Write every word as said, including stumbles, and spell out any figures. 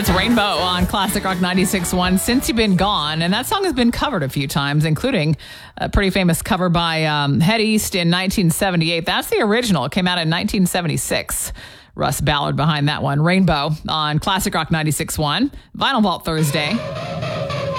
It's Rainbow on Classic Rock ninety-six point one, Since You've Been Gone. And that song has been covered a few times, including a pretty famous cover by um, Head East in nineteen seventy-eight. That's the original. It came out in nineteen seventy-six. Russ Ballard behind that one. Rainbow on Classic Rock ninety-six point one. Vinyl Vault Thursday.